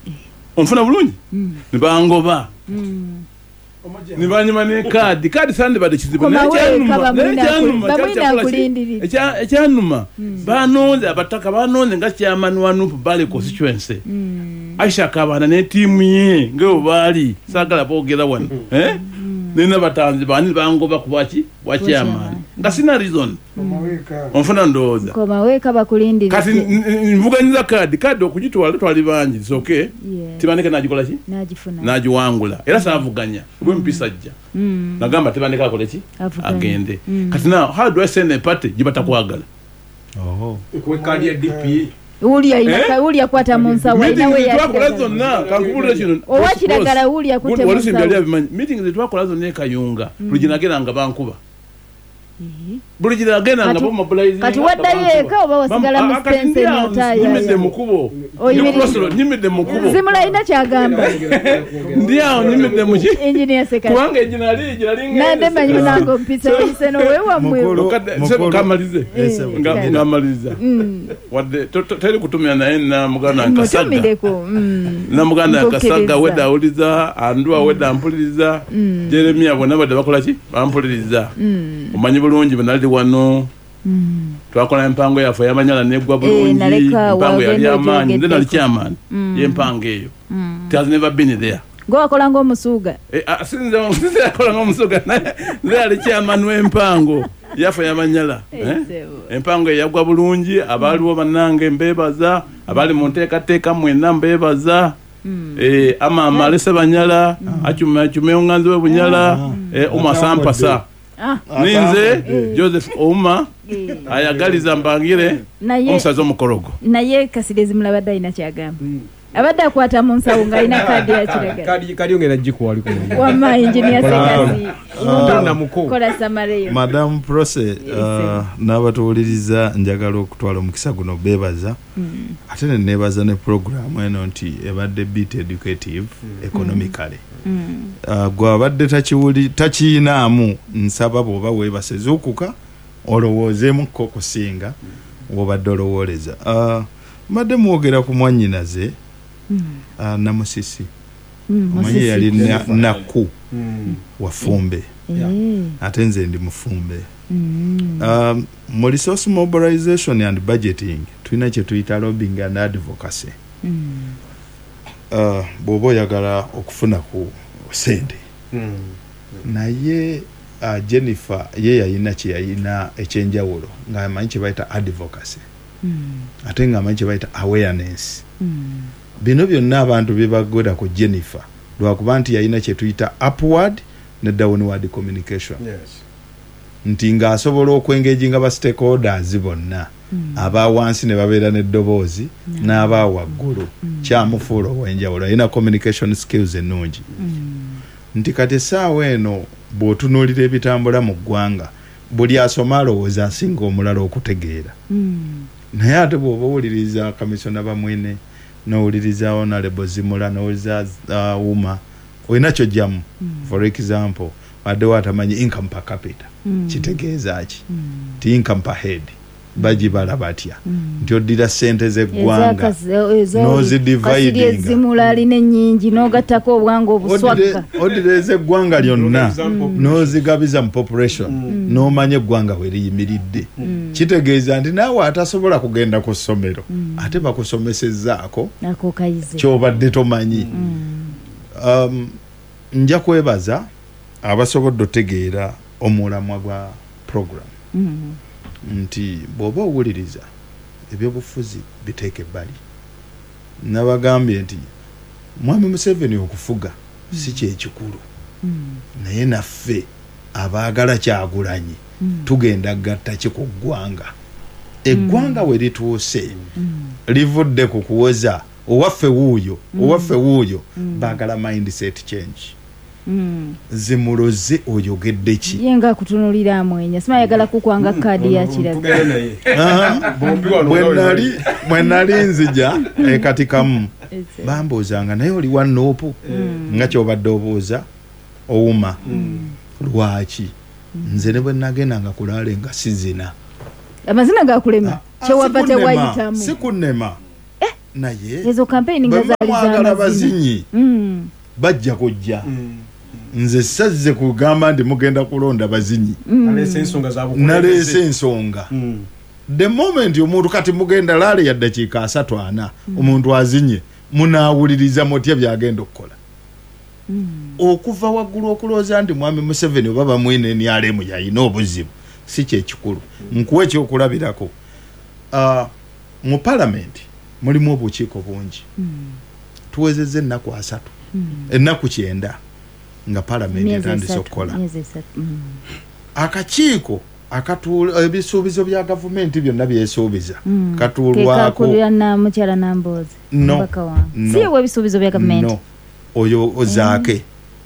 onfuna bulungi ne bangoba ne banyuma ne kadi sande bade kizibu ekyanuma banonze abataka banonze nga chairman wa Nupu Bale constituency Aisha Kabana ne timu ye ngeo bali sagala bogera wano nina batanzi bani bangoba kubaki wachairman nga sina reason onfuna ndoza koma weka bakulindira kati nvuganyiza kadi okugitwala twali bangi it's okay tibaneke najikola ki najifuna najiwangula era savuganya bwe mpisajja nagamba tibaneke akole ki agende kati now how do I send a party jibata kwagala kwe kadi ya DPA ulia kwata munsa wainawe ya zonna kankubulira kino owakiragala ulia kute munsa meeting zetwakola zonna ekayunga luginageranga bankuba buluginageranga bo mobilize kati waddayo eka oba wasigala mu spense n'otaya nyimidde mukubo nyimidde mukubo zimula ina kyagamba ndiawo nyimidde muki engineer sekati kubanga ejinali nande manyi nango mpisa iseno wewa mwe kamalize ngamaliza wadde teri kutumya naye na muganda nkasaga na muganda nkasaga weda awuliza andua weda ampuliriza Jeremia bona badde bakola ki bampuliriza omanyi bulungi banali wano twakola empango yafu yamanyala negwa bulungi empango yali amanyi nze nali chairman y'empango eyo it has never been there go akola ngo musuga sinze akola ngo musuga nze ali chairman w'empango yafu yamanyala empango yagwa bulungi abaliwo banange mbebaza abali mu nteekateeka mwena mbebaza ama alese banyala achume onganzi we bunyala omasampasa ninze Joseph Ouma ayagaliza mbangire omusazo mukorogo naye Kasirezi mulabadde ina kyagamba abadde akwata mu nsawo nga ina kadi ya kiragala kadi ongera jiko wali ko wama engineer Sekazi na muko kola samareyo Madam Prose n'abatuuliriza njagala okutwala omukisa guno bebaza ate ne nebaza ne program eno nti ebadde bit educative economically gwa abadde takiinaamu nsaba bw'oba weebaseze okuka olowoozeemu kokusinga w'obadde olowooleza mbadde mwogera ku mwannyinaze Namusisi omanyi yali Naku Wafumbe ate nze ndi Mufumbe mu resource mobilization and budgeting tulina kye tuyita lobbying and advocacy bw'oba oyagala okufuna ku sente naye Jennifer ye yayina kye yayina ekyenjawulo ng'amanyi kye bayita advocacy ate ng'amanyi kye bayita awareness bino byonna abantu byebagoda ku Jennifer lwakuba nti yayina kye tuyita upward ne downward communication nti ng'asobola okwengeji nga ba stakeholders bonna aba wansi ne babeera n'eddoboozi n'aba waggulu kyamufuula ow'enjawulo ayina communication skills ennungi nti kati essaawa eno bw'otunuulira ebitambula mu ggwanga buli asoma alowooza asinga omulala okutegeera naye ate bw'oba owuliriza kamisona bamwene n'owuliriza honorable Zimula n'owuliriza Ouma olina kyojjamu for example waddewo atamanyi income per capita kitegeeza ki ti income per head bagibala batya nti oddira ssente z'eggwanga n'ozidividinga Zimula alina ennyingi n'ogattako obwanga obuswaka oddira ez'eggwanga lyonna n'ozigabiza mu population n'omanya eggwanga we liyimiridde kitegeeza nti naawe atasobola kugenda ku ssomero ate bakusomesezzaako ky'obadde tomanyi nja kwebaza abasobodde otegeera omulamwa gwa program nti bw'oba owuliriza ebyobufuzi biteeke ebbali nabagambye nti Mwami Museveni okufuga si kyekikulu naye naffe abaagala Kyagulanyi tugenda gatta ki ku ggwanga eggwanga we lituuse livudde ku kuwoza owaffe wuuyo baagala mindset change Zimuloze oyogedde ki yenga kutunulira amwenya simayagala kukwanga kadi ya kiragala bwenali nzija ekatikamu bambuuzanga naye oli wa Nuupu nga kyobadde obuuza Ouma lwaki nze ne bwe nagendanga kulaale nga sizina amazina gakulema kyewava tewayitamu sikunema naye ezo campaign ngazalizana bazinyi bajja kujja nze sazze kugamba ndi mugenda kulonda bazinyi nalese ensonga the moment omuntu kati mugenda lale ya dakiika 3-4 omuntu azinye munawuliriza mutya byagenda okukola okuva waggulu okulooza ndi mwami Museveni oba bamwine NRM yayina obuzibu si kyekikulu nkuwa ekyokulabirako mu palamenti mulimu obukiiko bungi tuwezezza ennaku 3 ennaku 9 nga palamenti etandise okukola akakiiko akatuula ebisuubizo bya gavumenti byonna byesuubiza katuulwako mukyala Nambozi siwe ebisuubizo bya gavumenti oyo ozaake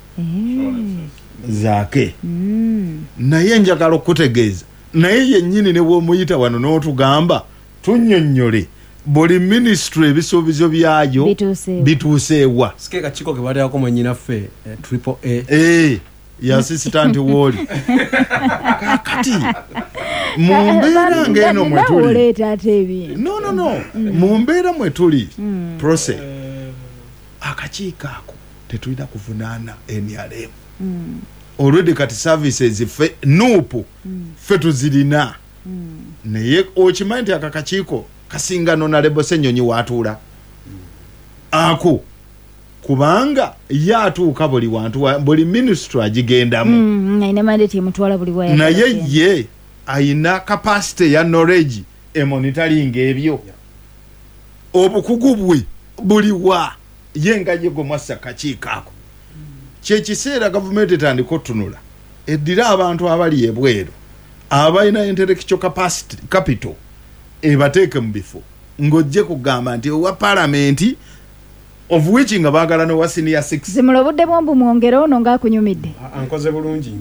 zaake naye njagala okutegeeza naye yennyini ne bw'omuyita wano n'otugamba tunnyonnyole buli ministry ebisuubizo byayo bituuseewa sikeka kiko kebateako mwenyinaffe AAA ya assistant woli kakati mumbeera ngeno mwetuli mumbeera mwetuli process akakiiko ako tetulina kuvunaana NRM already kati services fe nuupu fe tuzirina naye okimanyi nti akakakiiko kasinga Honorable Ssenyonyi watuula ako kubanga yatuuka buli wantu buli ministry agigendamu naye ye ayina capacity ya knowledge emonitoring ebyo obukugu bwe buliwa yenga yego mwassa kakiiko ako kyekiseera gavumenti etandika otunula eddira abantu abali ebweru abalina intellectual capacity capital ebateeke mu bifo ng'ojje kugamba nti owa palamenti of which nga baagala n'owa senior 6 zimulobudde bwombu mwongere ono ng'akunyumidde ankoze bulungi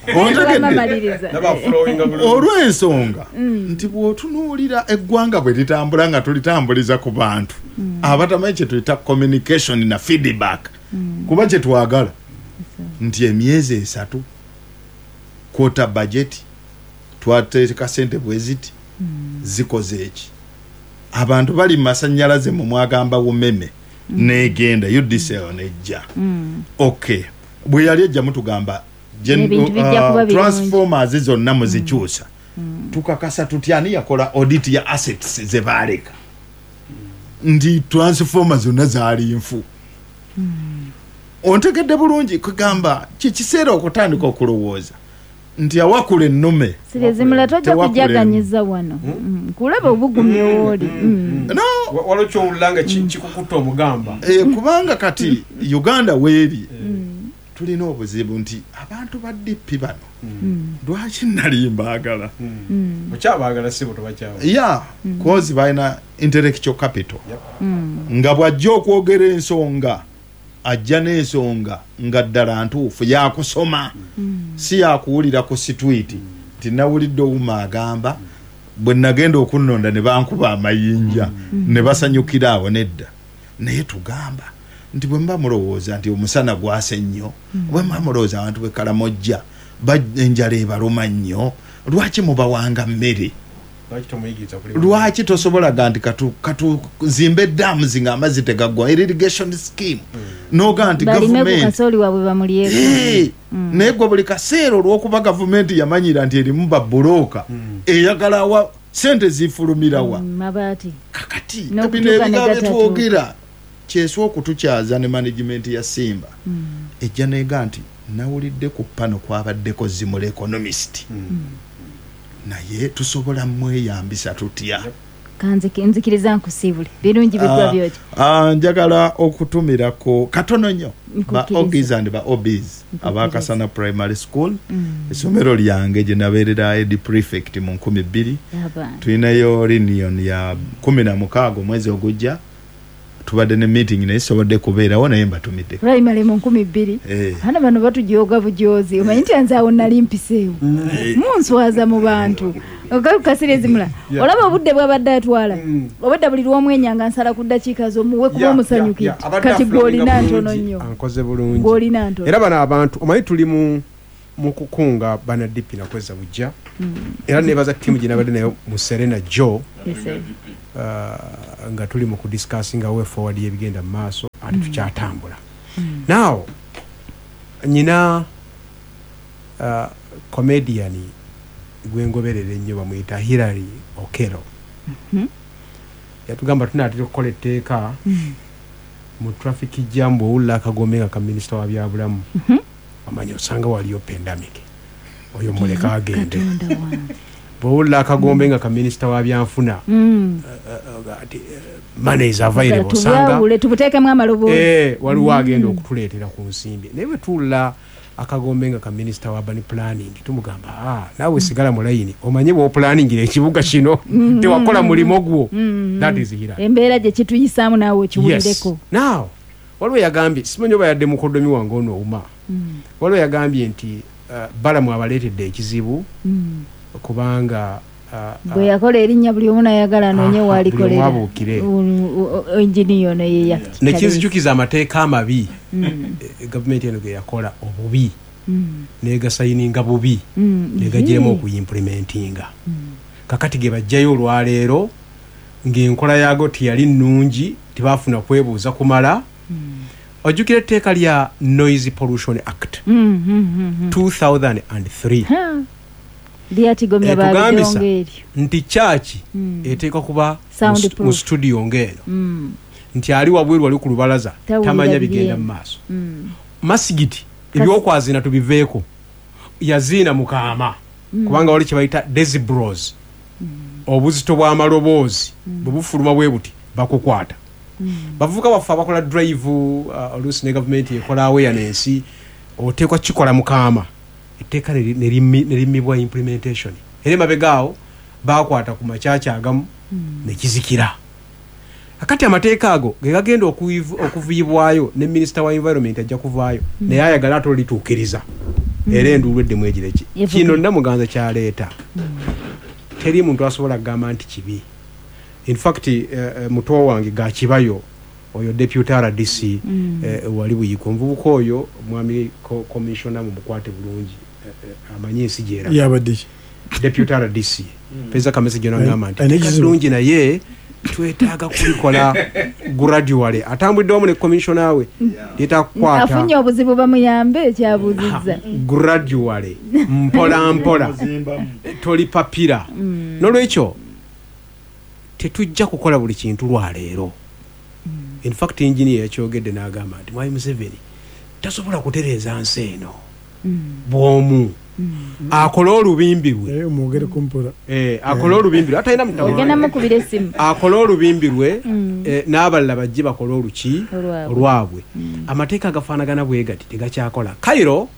olw'ensonga nti bw'otunuulira eggwanga bwe litambula nga tulitambuliza ku bantu abatamanyi kye tuyita communication na feedback kuba kye twagala nti emyezi 3 kwota budget twateeka sente bwe ziti zikoze eki abantu bali masannyalaze mu mwagamba umeme negenda UDCL nejja okay bwe yali ejja mutugamba transformers zonna muzikyusa tukakasa tutyani yakola audit ya assets ze baleka ndi transformers zonna zaali nfu ontegedde bulungi kugamba kikiseera okutandika okulowooza nti awakula ennume sirezimula tojja kujaganyiza wano kulaba obugumye woli walokyo ulanga kikukuta omugamba kubanga kati Uganda weeri tulina obuzibu nti abantu ba DP bano lwaki nali mbaagala okyabaagala sibo tobakyawa ya cause balina intellectual capital nga bwajja okwogera ensonga ajja n'ensonga nga ddala ntuufu yakusoma si yakuwulira ku sitwiti nti nawulidde owuma agamba bwe nagenda okunnonda ne bankuba amayinja ne basanyukira awo nedda naye tugamba nti bwe mba mulowooza nti omusana gwase nnyo bwe mba mulowooza abantu bwe Kalamojja enjala ebaluma nnyo lwaki mubawanga mmere lwaki tosobolaga nti katuzimbe eddamu zinga amazzi tegaggwa irrigation scheme noga nti gavumenti naye gwe buli kaseera olw'okuba gavumenti yamanyira nti erimu babbulooka eyagalawa sente zifulumirawa kakati bino ebigambo twogera kyeswa okutukyaza ne management ya Simba ejja neega nti nawulidde ku pano kwabaddeko zimula economist naye tusobola mweyambisa tutya nzikiriza nkusibule birungi bigwa byokyo njagala okutumirako katono nnyo ba Ogis and ba Obis abakasana primary school essomero lyange gye nabeerera ed prefect mu 2000 tulinayo reunion ya 16 mwezi ogujja tubadde ne meeting naye sobodde kubeerawo naye mbatumidde primary mu 2000 hana bano batujoga bujozi omanyi nti nzaawo nali mpiseewo munswaza mu bantu kasirezimula olaba obudde bwabadde atwala obadde buli lw'omwenyanga nsala ku ddakiika z'omuwe kuba omusanyukire kati gw'olina ntono nnyo ankoze bulungi gw'olina ntono era bano abantu omanyi tuli mu mukukunga bana dipi na kweza bujja era nebaza timu gye nabadde nayo mu Serena Joe nga tuli mu kudiscussinga way forward y'ebigenda mu maaso ate tukyatambula now nyina comedian gwengoberere ennyo bamuyita Hillary Okero yatugamba tunaatera okukola etteeka mu traffic jam bw'owulira akagombe nga ka minisita wa byabulamu amanya osanga waliyo pandemic oyo muleka agende bw'owulira akagombe nga ka minisita wa byanfuna money is available osanga tubuteekemu amaloboozi waliwo agenda okutuleetera ku nsimbi naye bwe tuwulira akagombe nga ka minisita wa urban planning tumugamba naawe sigala mu layini omanye bw'opulaningira ekibuga kino tewakola mulimo gwo that is Hillary embeera gye kituyisaamu naawe okiwulireko now waliwo yagambye simanyi oba yadde mukodomi wange ono ouma waliwo yagambye nti balamu abaleetedde ekizibu kubanga bwe yakola erinnya buli omu nayagala anoonye waalikolera enjiniya ono ye nekinzijukiza amateeka amabi gavumenti eno ge yakola obubi negasayininga bubi negagiremu okuyimplementinga kakati ge bajjayo olwaleero ng'enkola yaago tiyali nnungi tebafuna kwebuuza kumala ojjukira etteeka lya Noise Pollution Act 2003 lyatigomya baalidongo eryo nti kyaki eteeka kuba mu studio ng'eno nti ali wabweru wali ku lubalaza tamanya bigenda mu maaso masigiti ebyokwazina tubiveeko yaziina mukaama kubanga wali kye bayita decibels obuzito bw'amaloboozi bwe bufuluma bwe buti bakukwata bavuka baffe abakola drive oluusi ne gavumenti ekola awareness oteekwa kikola mukaama etteeka nerimibwa implementation era emabegaawo bakwata ku makyakya agamu nekizikira akati amateeka ago ge gagenda okuviibwayo ne minisita wa environment ajja kuvaayo naye ayagala ate olituukiriza era enduulu eddemu egireki kino namuganza kyaleeta teri muntu asobola kugamba nti kibi in fact muto wange gakibayo oyo deputy RDC wali buyiko nvubuka oyo mwami commissioner mu bukwate bulungi amanyi ensi gyera yabadde deputy RDC pesa kamese jona ngama nti bulungi naye twetaaga kulikola gradually atambudde omu ne commissioner we litakwata afunye obuzibu bamuyambe ekyabuzizza gradually mpola toli papira nolwekyo tetujja kukola buli kintu lwaleero in fact engineer yakyogedde n'agamba nti Mwai Museveni tasobola kutereeza nsi eno bw'omu akola olubimbi lwe akola olubimbi lwe atalina mutawagenda essimu akola olubimbi lwe n'abalala bajje bakola oluki olwabwe amateeka agafaanagana bwe gati tegakyakola Cairo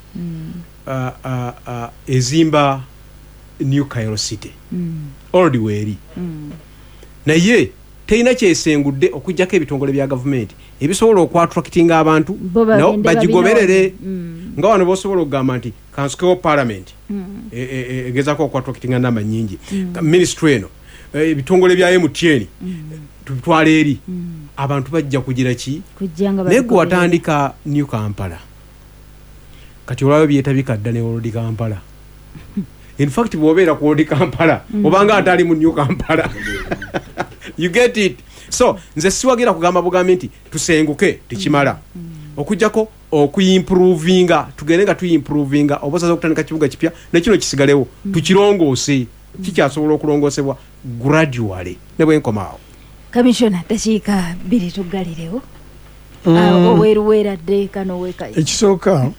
ezimba New Cairo City already weeri naye teina kyesengudde okujjako ebitongole bya gavumenti ebisobola okwatractinga abantu nabo bagigoberere nga wano bosobola okugamba nti kansikewo parliament egezako okwatractinga namba nyingi ministry eno ebitongole bya MTN tutwala eri abantu bajja kugira ki naye gwe watandika New Kampala kati olwayo byetabika dda ne World Kampala in fact bw'obeera ku World Kampala obanga atali mu New Kampala you get it so nze siwagira kugamba bugambi nti tusenguke tikimala okujjako okuyimprovinga tugende nga tuyimprovinga obusaza okutandika kibuga kipya nekino kisigalewo tukirongoose kikyasobola okulongoosebwa gradually ne bwenkomaawo Commissioner dakiika 2 tuggalirewo oweeruweeradde kano weekayo ekisooka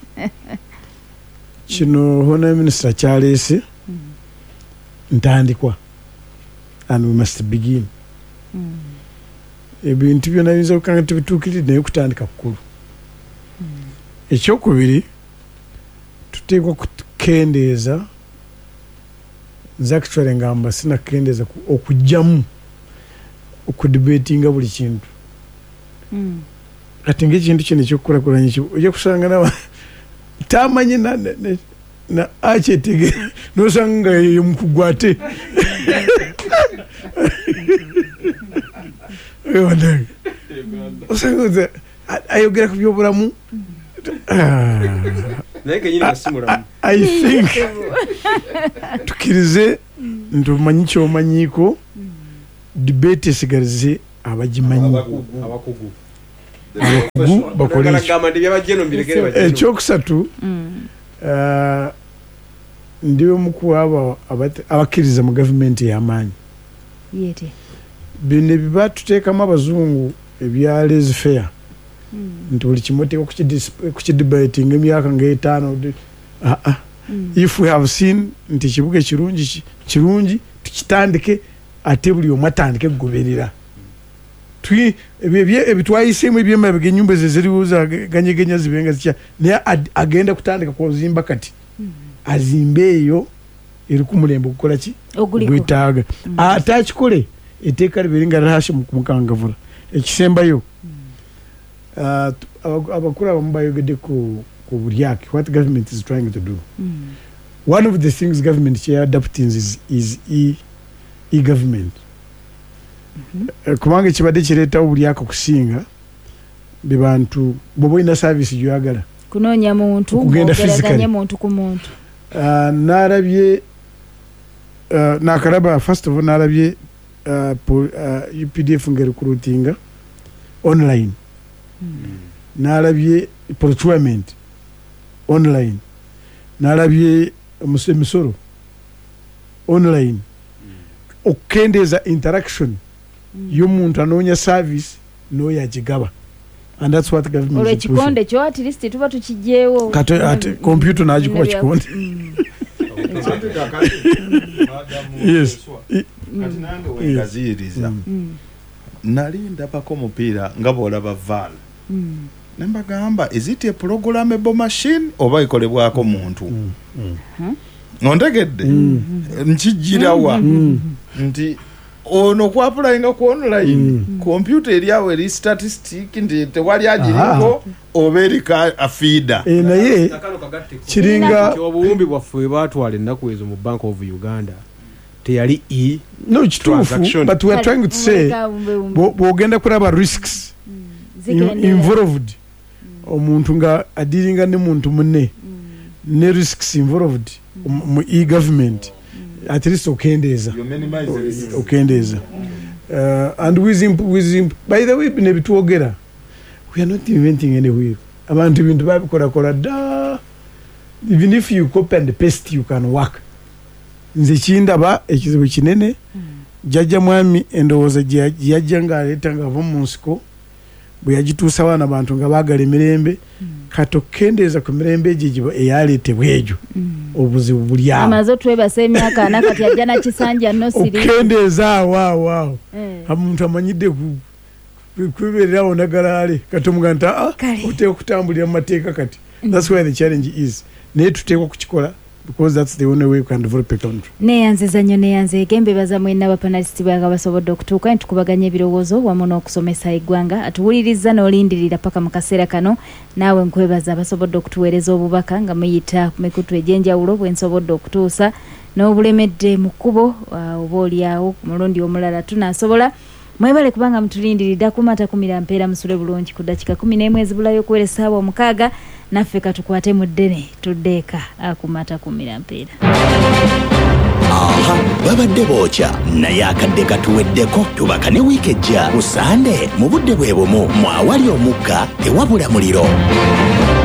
kino Honorable Minister kyaleese ntandikwa and we must begin ebintu byonna biyinza okukanga tebituukiridde naye kutandika kukulu ekyokubiri tuteekwa kukendeeza nze actually ngamba sinakendeeza okujjamu okudibetinga buli kintu kati ngaekintu kino ekyokukulakulanya ojja kusanga nawa tamanyi na akyetegera nosanga nga yomukugwate osanga ayogera ku byobulamu I think tukirize ntumanyi kyomanyiko debate esigalize abagimanyi abakugu bakole ekyokusatu ndiwe mukuwaba abakkiriza mu gavumenti y'amaanyi bino ebiba tuteekamu abazungu ebya laissez faire nti buli kimu oteeka kukidebatinga emyaka nga5 if we have seen nti ekibuga kirungi tukitandike ate buli omu atandike kugoberera ebitwayisemu ebyemabega enyumba ze ziriwo zaganyegenya zibenga zikya naye agenda kutandika kuzimba kati azimbe eyo eri ku mulembe okukola ki gwetaaga ate akikole etteeka libeere nga lirashe mu kumukangavula ekisembayo abakulu abamu bayogedde ku bulyake what government is trying to do. One of the things government adapting is e-government. Kubanga ekibadde kireetawo bulyake okusinga be bantu bwoba olina service gyoyagala kunoonya muntu ogeraganye muntu ku muntu. Naalabye nakalaba first of all naalabye UPDF nga recruitinga online. Naalabye procurement online. Naalabye emisolo online. Okukendeeza interaction y'omuntu anoonya service n'oyo agigaba. And that's what government is pushing. Olwekikonde kyo at least tuba tukijjeewo. Kati computer n'agikuba kikonde. Yes. Kati nange wengaziyiriza. Nali ndabako mupiira nga bw'olaba VAR. Nembagamba is it a programmable machine oba ikolebwako muntu? Nontegedde nkijjirawa nti ono kwapulayinga ku online computer eriawo eri statistic nti tewali agiringo oba erika afida naye kiringa obuwumbi bwaffe batwala ennaku ezo mu Bank of Uganda teyali no kituufu but we are trying to say bwogenda kuraba risks involved omuntu nga adiringa ne muntu munne ne risks involved mu e-government at least okendeeza and with by the way bine bitwogera we are not inventing anywhere abantu bintu babikola da even if you copy and paste you can work. Nze kindaba ekizibu kinene jajja mwami endowooza yajja nga aleeta nga ava mu nsiko bwe yagituusa abaana bantu nga baagala emirembe kati okukendeeza ku mirembe egyo eyaleetebwa egyo obuzibu buli awo amaze twebasa emyaka ana kati ajja na kisanja nno siri okukendeeza awo omuntu amanyidde kwebererawo nagalaale kati omuga nti oteeka kutambulira mu mateeka kati that's where the challenge is naye tuteekwa kukikola because that's the only way we can develop a country. Neyanziza nnyo neyanze embebaza mwena abapanalisiti basobodde okutuuka ntukubaganya ebirowoozo wamu n'okusomesa eggwanga atuwuliriza n'olindirira paka mu kaseera kano naawe nkwebaza abasobodde okutuweereza obubaka nga muyita ku mikutu egy'enjawulo bwensobodde okutuusa n'obulemedde mu kkubo oba oliawo ku mulundi omulala tunaasobola mwebale kubanga mutulindiridde kumata kumira mpeera musule bulungi ku dakika 11 ezibulayo okuwera essaawa 6 naffe katukwate mu ddene tuddeeka akumata kumira mpeera. Babadde bookya naye akadde katuweddeko tubaka ne wiiki ejja ku Sande mu budde bwe bumu mwawali omukka tewabula muliro.